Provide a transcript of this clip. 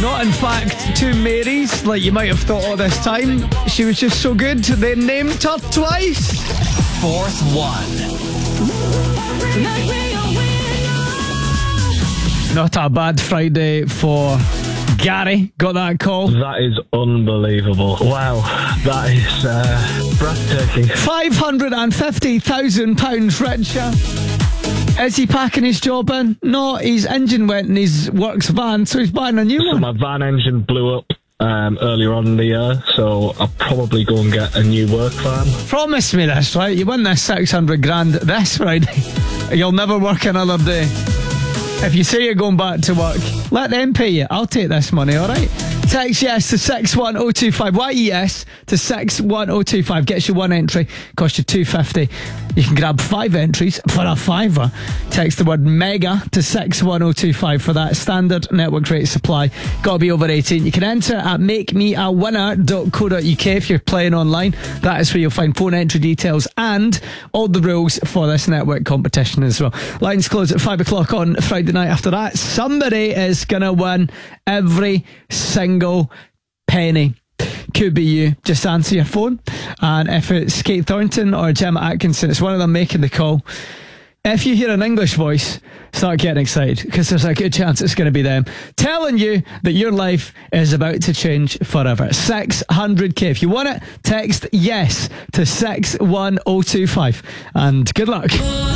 not in fact two Marys like you might have thought all this time. She was just so good they named her twice. Fourth one. Not a bad Friday for Gary. Got that call? That is unbelievable. Wow, that is breathtaking. £550,000 richer. Is he packing his job in? No, his engine went in his works van, so he's buying a new So one. my van engine blew up earlier on in the year, so I'll probably go and get a new work van. Promise me this, right? You win this 600 grand this Friday. You'll never work another day. If you say you're going back to work, let them pay you. I'll take this money, all right? Text yes to 61025. YES to 61025. Gets you one entry. Costs you $2.50. You can grab 5 entries for a $5. Text the word MEGA to 61025 for that standard network rate supply. Got to be over 18. You can enter at makemeawinner.co.uk if you're playing online. That is where you'll find phone entry details and all the rules for this network competition as well. Lines close at 5 o'clock on Friday night. After that, somebody is going to win every single penny. Could be you. Just answer your phone, and if it's Kate Thornton or Gemma Atkinson, it's one of them making the call. If you hear an English voice, start getting excited, because there's a good chance it's going to be them telling you that your life is about to change forever. 600k. If you want it, text yes to 61025, and good luck.